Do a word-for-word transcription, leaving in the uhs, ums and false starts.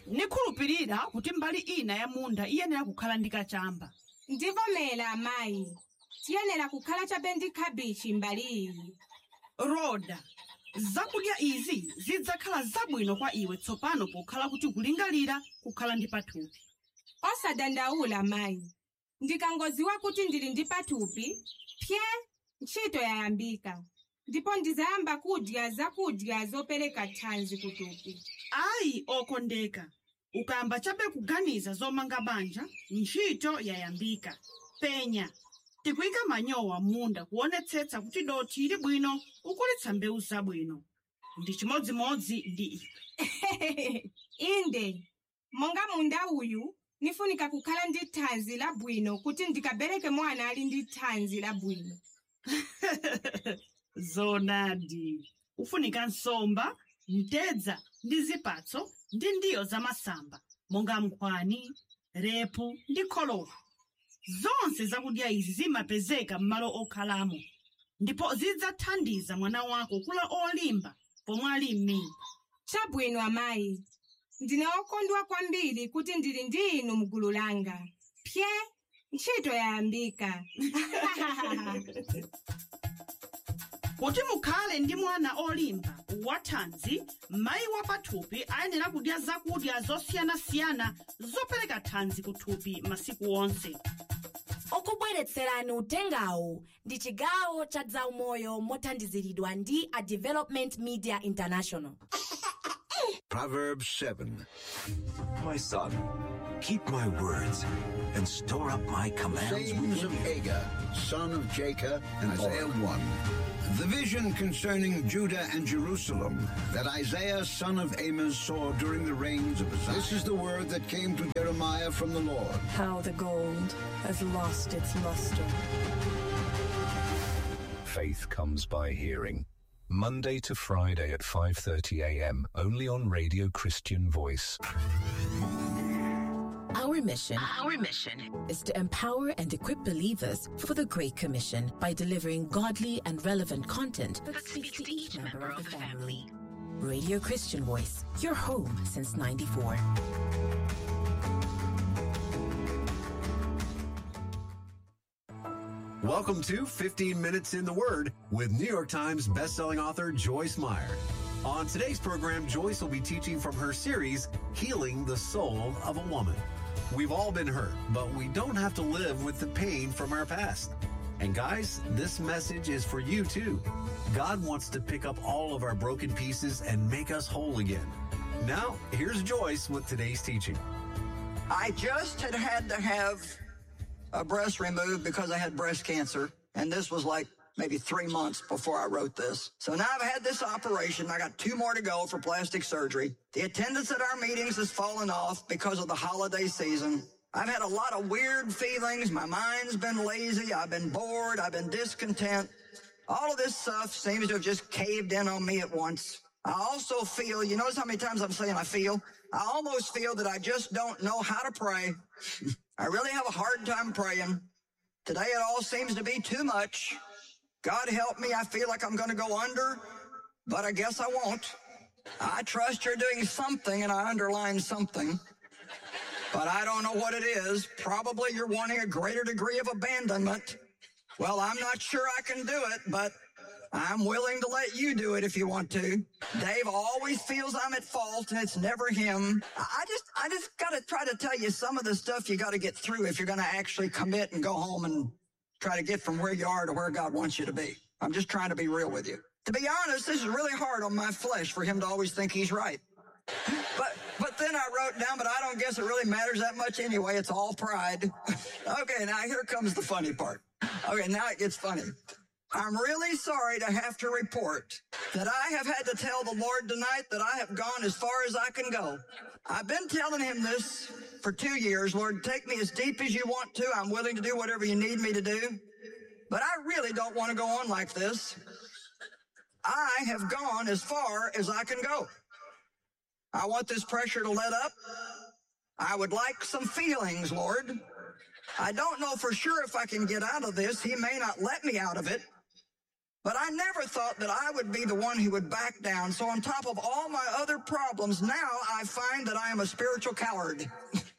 Nikhulupirira kuti mbali ina ya munda iyenera kukhala ndi kachamba. Ndivomera amayi. Tiyenera kukhala chabe ndi kabichi mbali iyi. Roda, zakudya izi zidzakhala zabwino kwa iwe tsopano pokhala kuti kulingalira kukhala ndi pathupi. Osadandaula mayi. Ndikangodziwa kuti ndili ndi pathupi, pye ntchito yayambika. Ndipo ndizayamba kudya zakudya zopereka thanzi kuthupi. Ayi okondeka. Ukayamba chabe kuganiza zomanga banja, ntchito yayambika. Penya. Tikuyika manyowa munda kuonetsetsa kuti dothi ili bwino ukulitsa mbewu zabwino. Ndi chimodzimodzi ndi iwe. Inde, monga munda uyu, nifunika kukhala ndi thanzi labwino kuti ndikabereke mwana ali ndi thanzi labwino. Zonadi. Ufunika nsomba, mtedza ndi zipatso ndi ndiyo za masamba, monga mkhwani, repu ndi kholola. Zonse zakudya izi zimapezeka m'malo okhalamo, ndipo zidzathandiza mwana wako kula olimba pomwe ali m'mimba. Chabwino amayi. Ndine okondwa kwambiri kuti ndili ndi inu mgulu langa. Pye ntchito yayambika. Kuti mukhale ndi mwana olimba wathanzi, mayi wa pathupi ayenera kudya zakudya zosiyanasiyana zopereka thanzi kuthupi masiku onse. Okubweretserani utengawu ndi chigawo cha zaumoyo mothandiziridwa ndi a Development Media International. Proverbs seven. My son, keep my words and store up my commands. Sayings of Agur, son of Jacob, and Isaiah one. The vision concerning Judah and Jerusalem that Isaiah, son of Amos, saw during the reigns of Uzziah. This is the word that came to Jeremiah from the Lord. How the gold has lost its luster. Faith comes by hearing. Monday to Friday at five thirty a m only on Radio Christian Voice. Our mission, Our mission is to empower and equip believers for the Great Commission by delivering godly and relevant content that speaks to each member of the family. Radio Christian Voice, your home since ninety-four. Welcome to fifteen minutes in the Word with New York Times bestselling author Joyce Meyer. On today's program, Joyce will be teaching from her series, Healing the Soul of a Woman. We've all been hurt, but we don't have to live with the pain from our past. And guys, this message is for you too. God wants to pick up all of our broken pieces and make us whole again. Now, here's Joyce with today's teaching. I just had had to have a breast removed because I had breast cancer, and this was like maybe three months before I wrote this. So now I've had this operation. I got two more to go for plastic surgery. The attendance at our meetings has fallen off because of the holiday season. I've had a lot of weird feelings. My mind's been lazy. I've been bored. I've been discontent. All of this stuff seems to have just caved in on me at once. I also feel, you notice how many times I'm saying I feel? I almost feel that I just don't know how to pray. I really have a hard time praying. Today it all seems to be too much. God help me, I feel like I'm going to go under, but I guess I won't. I trust you're doing something, and I underline something, but I don't know what it is. Probably you're wanting a greater degree of abandonment. Well, I'm not sure I can do it, but I'm willing to let you do it if you want to. Dave always feels I'm at fault, and it's never him. I just, I just got to try to tell you some of the stuff you got to get through if you're going to actually commit and go home and try to get from where you are to where God wants you to be. I'm just trying to be real with you. To be honest, this is really hard on my flesh for him to always think he's right. But but then I wrote down, but I don't guess it really matters that much anyway. It's all pride. Okay, now here comes the funny part. Okay, now it gets funny. I'm really sorry to have to report that I have had to tell the Lord tonight that I have gone as far as I can go. I've been telling him this for two years. Lord, take me as deep as you want to. I'm willing to do whatever you need me to do. But I really don't want to go on like this. I have gone as far as I can go. I want this pressure to let up. I would like some feelings, Lord. I don't know for sure if I can get out of this. He may not let me out of it. But I never thought that I would be the one who would back down. So on top of all my other problems, now I find that I am a spiritual coward.